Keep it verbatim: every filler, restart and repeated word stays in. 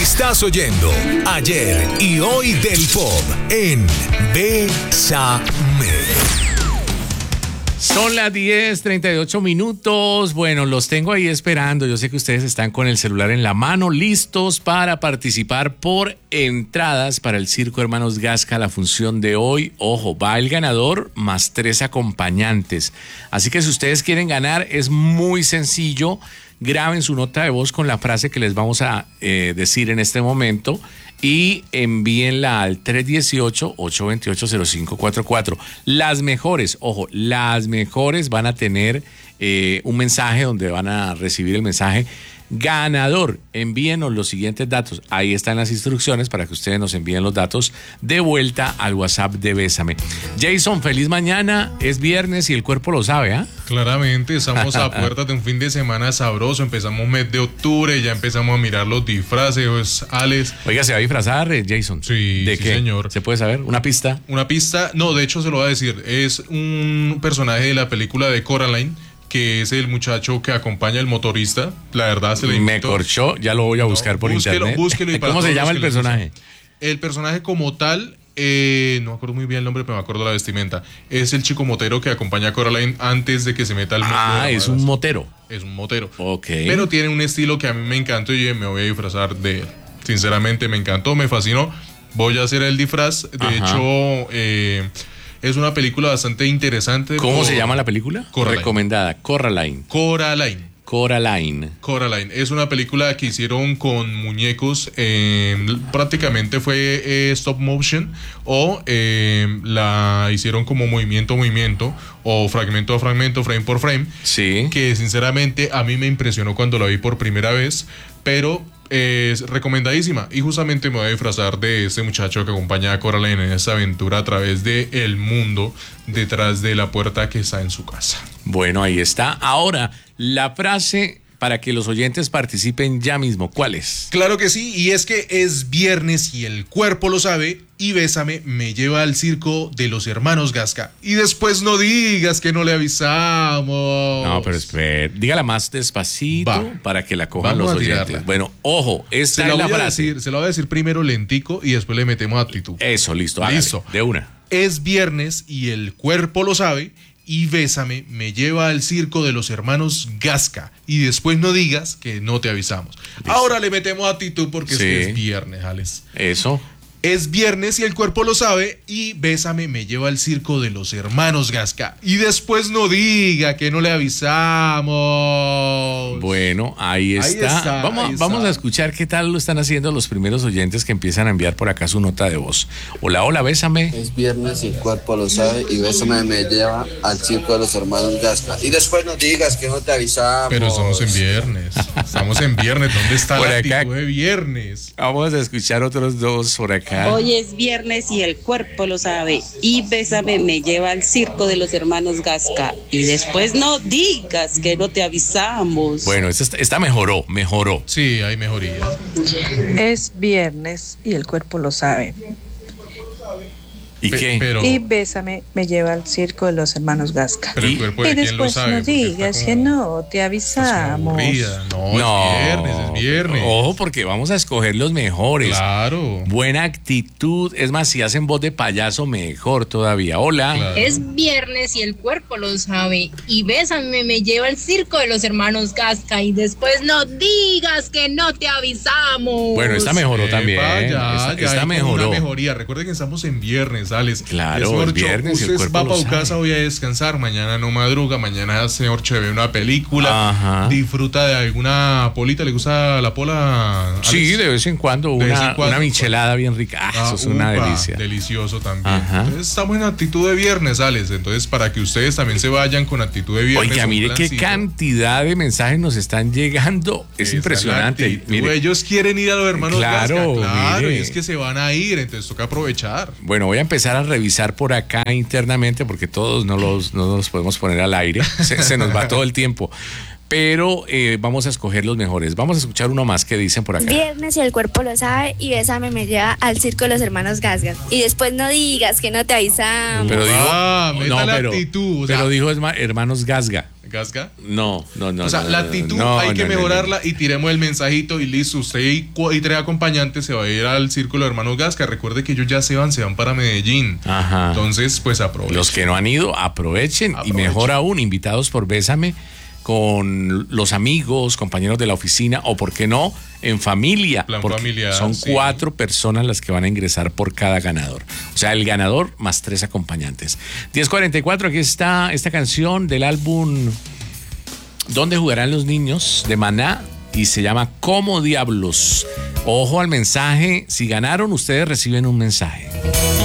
Estás oyendo Ayer y Hoy del Pop en Bésame. Son las diez treinta y ocho minutos. Bueno, los tengo ahí esperando. Yo sé que ustedes están con el celular en la mano, listos para participar por entradas para el Circo Hermanos Gasca, la función de hoy. Ojo, va el ganador más tres acompañantes. Así que si ustedes quieren ganar, es muy sencillo. Graben su nota de voz con la frase que les vamos a eh, decir en este momento y envíenla al tres uno ocho, ocho dos ocho, cero cinco cuatro cuatro. Las mejores, ojo, las mejores van a tener eh, un mensaje donde van a recibir el mensaje ganador. Envíenos los siguientes datos. Ahí están las instrucciones para que ustedes nos envíen los datos de vuelta al WhatsApp de Bésame. Jason, feliz mañana. Es viernes y el cuerpo lo sabe, ¿ah? ¿eh? Claramente, estamos a puertas de un fin de semana sabroso. Empezamos mes de octubre, ya empezamos a mirar los disfraces, Alex. Oiga, ¿se va a disfrazar, Jason? Sí, ¿De sí, qué? señor. ¿Se puede saber? ¿Una pista? Una pista, no, de hecho se lo voy a decir. Es un personaje de la película de Coraline, que es el muchacho que acompaña al motorista. La verdad se le invito. Me corchó, ya lo voy a buscar no, por búsquelo, internet. Búsquelo y para ¿Cómo se llama el personaje? El personaje como tal, eh, no me acuerdo muy bien el nombre, pero me acuerdo la vestimenta. Es el chico motero que acompaña a Coraline antes de que se meta al mundo. Ah, es un motero. Es un motero. Ok. Pero tiene un estilo que a mí me encantó y me voy a disfrazar de él. Sinceramente me encantó, me fascinó. Voy a hacer el disfraz. De Ajá. hecho, eh... es una película bastante interesante. ¿Cómo por... se llama la película? Coraline. Recomendada. Coraline. Coraline. Coraline. Coraline. Es una película que hicieron con muñecos. Eh, prácticamente fue eh, stop motion. O eh, la hicieron como movimiento a movimiento. O fragmento a fragmento, frame por frame. Sí. Que sinceramente a mí me impresionó cuando la vi por primera vez. Pero es recomendadísima. Y justamente me voy a disfrazar de este muchacho que acompaña a Coraline en esta aventura a través de el mundo detrás de la puerta que está en su casa. Bueno, ahí está. Ahora, la frase para que los oyentes participen ya mismo, ¿cuál es? Claro que sí, y es que es viernes y el cuerpo lo sabe. Y Bésame me lleva al circo de los hermanos Gasca. Y después no digas que no le avisamos. No, pero espera, dígala más despacito Va. para que la cojan Vamos los oyentes. Bueno, ojo, esta se es la voy a frase. Decir, se la voy a decir primero lentico y después le metemos actitud. Eso, listo. Listo. Hágale, de una. Es viernes y el cuerpo lo sabe. Y Bésame me lleva al circo de los hermanos Gasca. Y después no digas que no te avisamos. Listo. Ahora le metemos actitud porque sí. es, que es viernes, Alex. Eso. Es viernes y el cuerpo lo sabe. Y Bésame me lleva al circo de los hermanos Gasca. Y después no diga que no le avisamos. Bueno, ahí está. Ahí está vamos, ahí está. vamos a escuchar qué tal lo están haciendo los primeros oyentes que empiezan a enviar por acá su nota de voz. Hola, hola, Bésame. Es viernes y el cuerpo lo sabe. Y Bésame me lleva al circo de los hermanos Gasca. Y después no digas que no te avisamos. Pero estamos en viernes. Estamos en viernes. ¿Dónde está por la actitud de viernes? Vamos a escuchar otros dos por acá. Hoy es viernes y el cuerpo lo sabe. Y Bésame me lleva al circo de los hermanos Gasca. Y después no digas que no te avisamos. Bueno, esta, esta mejoró, mejoró. Sí, hay mejoría. Es viernes y el cuerpo lo sabe. ¿Y qué? Pero, y Bésame me lleva al circo de los hermanos Gasca. Pero el cuerpo de y después quién lo sabe, no digas como, que no te avisamos. No, no, es viernes, es viernes. Ojo, porque vamos a escoger los mejores. Claro. Buena actitud. Es más, si hacen voz de payaso, mejor todavía. Hola. Claro. Es viernes y el cuerpo lo sabe. Y Bésame me lleva al circo de los hermanos Gasca. Y después no digas que no te avisamos. Bueno, esta mejoró Epa, también. Ya, esta ya esta mejoró. Una mejoría. Recuerden que estamos en viernes. Alex. Claro, el viernes usted va para su casa, voy a descansar, mañana no madruga, mañana señor che ve una película, Ajá. disfruta de alguna polita, ¿le gusta la pola? Alex? Sí, de vez en cuando, una, vez en cuando una michelada bien rica, ah, ah, eso es upa, una delicia. Delicioso también. Ajá. Entonces estamos en actitud de viernes, Alex, entonces para que ustedes también se vayan con actitud de viernes. Oiga, mire qué cantidad de mensajes nos están llegando, es Esa impresionante. Mire. Ellos quieren ir a los hermanos claro, Gasca, claro, mire. y es que se van a ir, entonces toca aprovechar. Bueno, voy a empezar a revisar por acá internamente porque todos no los, no los podemos poner al aire, se, se nos va todo el tiempo. Pero eh, vamos a escoger los mejores. Vamos a escuchar uno más que dicen por acá. Viernes y el cuerpo lo sabe y Bésame me lleva al circo de los hermanos Gasca. Y después no digas que no te avisamos. Pero dijo, ah, no, la pero, actitud, o sea, pero dijo hermanos Gasca. Gasca? No, no, no. O sea, no, la no, actitud no, hay que no, no, mejorarla no. y tiremos el mensajito y listo. Usted y, cu- y tres acompañantes se va a ir al Círculo de Hermanos Gasca. Recuerde que ellos ya se van, se van para Medellín. Ajá. Entonces, pues aprovechen. Los que no han ido, aprovechen. Aprovechen. Y mejor aún, invitados por Bésame con los amigos, compañeros de la oficina o, por qué no, en familia. Plan porque familiar, son sí. cuatro personas las que van a ingresar por cada ganador. O sea, el ganador más tres acompañantes. diez cuarenta y cuatro, aquí está esta canción del álbum ¿Dónde jugarán los niños? De Maná y se llama Como Diablos. Ojo al mensaje, si ganaron ustedes reciben un mensaje.